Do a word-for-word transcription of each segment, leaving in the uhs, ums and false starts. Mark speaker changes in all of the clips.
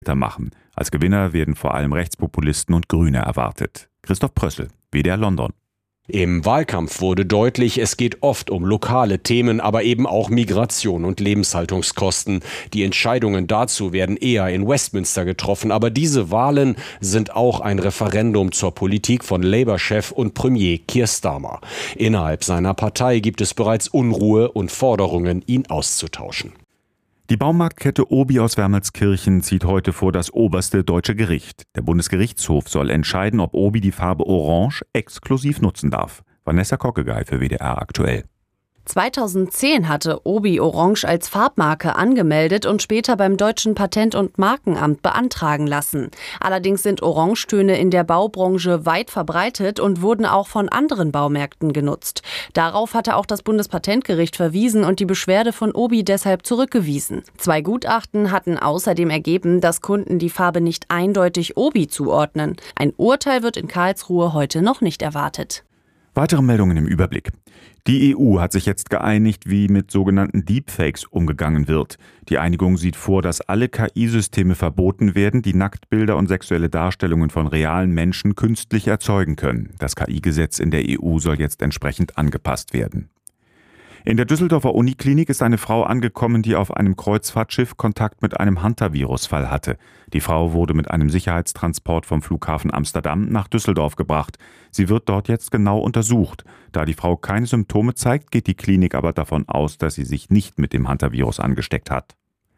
Speaker 1: machen. Als Gewinner werden vor allem Rechtspopulisten und Grüne erwartet. Christoph Prössel, W D R London.
Speaker 2: Im Wahlkampf wurde deutlich, es geht oft um lokale Themen, aber eben auch Migration und Lebenshaltungskosten. Die Entscheidungen dazu werden eher in Westminster getroffen, aber diese Wahlen sind auch ein Referendum zur Politik von Labour-Chef und Premier Keir Starmer. Innerhalb seiner Partei gibt es bereits Unruhe und Forderungen, ihn auszutauschen.
Speaker 1: Die Baumarktkette Obi aus Wermelskirchen zieht heute vor das oberste deutsche Gericht. Der Bundesgerichtshof soll entscheiden, ob Obi die Farbe Orange exklusiv nutzen darf. Vanessa Kockegei für W D R aktuell.
Speaker 3: zweitausendzehn hatte Obi Orange als Farbmarke angemeldet und später beim Deutschen Patent- und Markenamt beantragen lassen. Allerdings sind Orangetöne in der Baubranche weit verbreitet und wurden auch von anderen Baumärkten genutzt. Darauf hatte auch das Bundespatentgericht verwiesen und die Beschwerde von Obi deshalb zurückgewiesen. Zwei Gutachten hatten außerdem ergeben, dass Kunden die Farbe nicht eindeutig Obi zuordnen. Ein Urteil wird in Karlsruhe heute noch nicht erwartet.
Speaker 1: Weitere Meldungen im Überblick. Die E U hat sich jetzt geeinigt, wie mit sogenannten Deepfakes umgegangen wird. Die Einigung sieht vor, dass alle K I-Systeme verboten werden, die Nacktbilder und sexuelle Darstellungen von realen Menschen künstlich erzeugen können. Das K I-Gesetz in der E U soll jetzt entsprechend angepasst werden. In der Düsseldorfer Uniklinik ist eine Frau angekommen, die auf einem Kreuzfahrtschiff Kontakt mit einem Hunter-Virus-Fall hatte. Die Frau wurde mit einem Sicherheitstransport vom Flughafen Amsterdam nach Düsseldorf gebracht. Sie wird dort jetzt genau untersucht. Da die Frau keine Symptome zeigt, geht die Klinik aber davon aus, dass sie sich nicht mit dem Hunter-Virus angesteckt hat.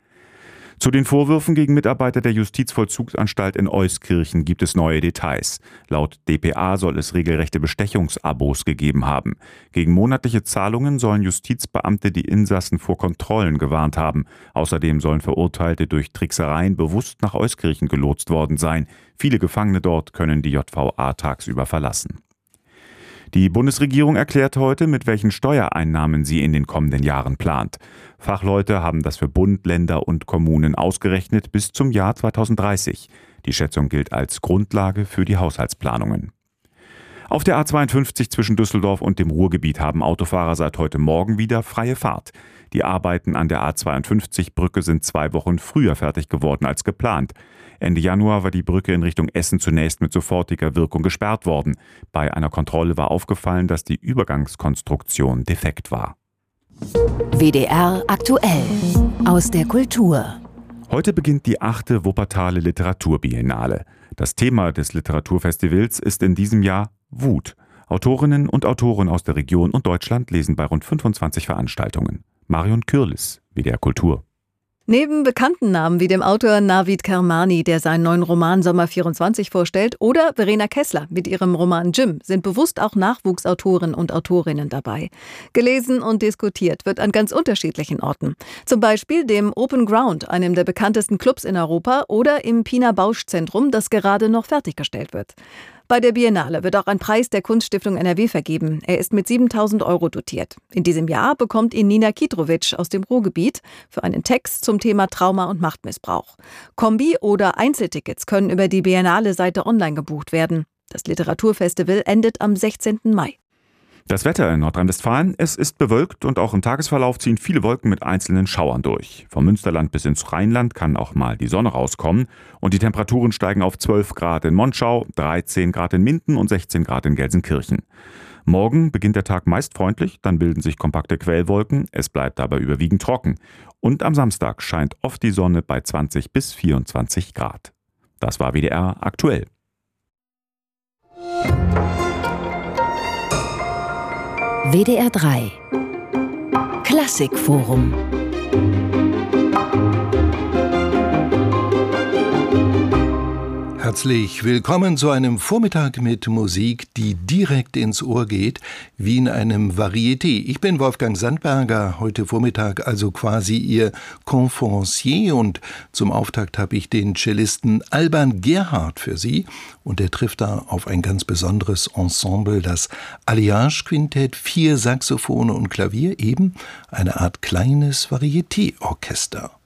Speaker 1: Zu den Vorwürfen gegen Mitarbeiter der Justizvollzugsanstalt in Euskirchen gibt es neue Details. Laut D P A soll es regelrechte Bestechungsabos gegeben haben. Gegen monatliche Zahlungen sollen Justizbeamte die Insassen vor Kontrollen gewarnt haben. Außerdem sollen Verurteilte durch Tricksereien bewusst nach Euskirchen gelotst worden sein. Viele Gefangene dort können die J V A tagsüber verlassen. Die Bundesregierung erklärt heute, mit welchen Steuereinnahmen sie in den kommenden Jahren plant. Fachleute haben das für Bund, Länder und Kommunen ausgerechnet bis zum Jahr zweitausenddreißig. Die Schätzung gilt als Grundlage für die Haushaltsplanungen. Auf der A zweiundfünfzig zwischen Düsseldorf und dem Ruhrgebiet haben Autofahrer seit heute Morgen wieder freie Fahrt. Die Arbeiten an der A zweiundfünfzig-Brücke sind zwei Wochen früher fertig geworden als geplant. Ende Januar war die Brücke in Richtung Essen zunächst mit sofortiger Wirkung gesperrt worden. Bei einer Kontrolle war aufgefallen, dass die Übergangskonstruktion defekt war.
Speaker 4: W D R aktuell aus der Kultur.
Speaker 1: Heute beginnt die achte Wuppertaler Literaturbiennale. Das Thema des Literaturfestivals ist in diesem Jahr Wut. Autorinnen und Autoren aus der Region und Deutschland lesen bei rund fünfundzwanzig Veranstaltungen. Marion Kürlis, W D R Kultur.
Speaker 5: Neben bekannten Namen wie dem Autor Navid Kermani, der seinen neuen Roman Sommer vierundzwanzig vorstellt, oder Verena Kessler mit ihrem Roman Jim, sind bewusst auch Nachwuchsautoren und Autorinnen dabei. Gelesen und diskutiert wird an ganz unterschiedlichen Orten. Zum Beispiel dem Open Ground, einem der bekanntesten Clubs in Europa, oder im Pina Bausch Zentrum, das gerade noch fertiggestellt wird. Bei der Biennale wird auch ein Preis der Kunststiftung N R W vergeben. Er ist mit siebentausend Euro dotiert. In diesem Jahr bekommt ihn Nina Kidrovic aus dem Ruhrgebiet für einen Text zum Thema Trauma und Machtmissbrauch. Kombi- oder Einzeltickets können über die Biennale-Seite online gebucht werden. Das Literaturfestival endet am sechzehnten Mai.
Speaker 1: Das Wetter in Nordrhein-Westfalen: Es ist bewölkt und auch im Tagesverlauf ziehen viele Wolken mit einzelnen Schauern durch. Vom Münsterland bis ins Rheinland kann auch mal die Sonne rauskommen und die Temperaturen steigen auf zwölf Grad in Monschau, dreizehn Grad in Minden und sechzehn Grad in Gelsenkirchen. Morgen beginnt der Tag meist freundlich, dann bilden sich kompakte Quellwolken, es bleibt aber überwiegend trocken. Und am Samstag scheint oft die Sonne bei zwanzig bis vierundzwanzig Grad. Das war W D R aktuell.
Speaker 4: W D R drei Klassikforum.
Speaker 6: Herzlich willkommen zu einem Vormittag mit Musik, die direkt ins Ohr geht, wie in einem Varieté. Ich bin Wolfgang Sandberger, heute Vormittag also quasi Ihr Conférencier, und zum Auftakt habe ich den Cellisten Alban Gerhardt für Sie, und er trifft da auf ein ganz besonderes Ensemble, das Alliage-Quintett, vier Saxophone und Klavier, eben eine Art kleines Varieté-Orchester.